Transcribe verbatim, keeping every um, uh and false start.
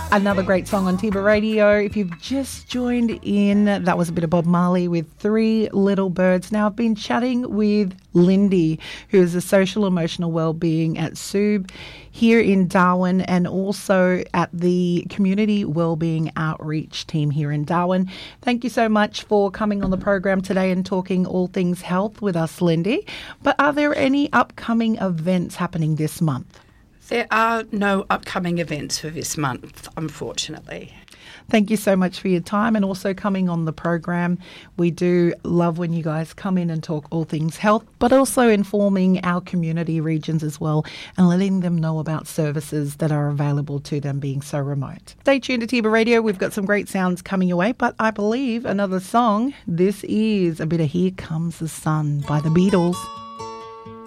Another great song on Tiba Radio. If you've just joined in, that was a bit of Bob Marley with Three Little Birds. Now, I've been chatting with Lindy, who is a social emotional wellbeing at S U B here in Darwin and also at the Community Wellbeing Outreach team here in Darwin. Thank you so much for coming on the program today and talking all things health with us, Lindy. But are there any upcoming events happening this month? There are no upcoming events for this month, unfortunately. Thank you so much for your time and also coming on the program. We do love when you guys come in and talk all things health, but also informing our community regions as well and letting them know about services that are available to them being so remote. Stay tuned to Tiba Radio. We've got some great sounds coming your way, but I believe another song. This is a bit of Here Comes the Sun by the Beatles.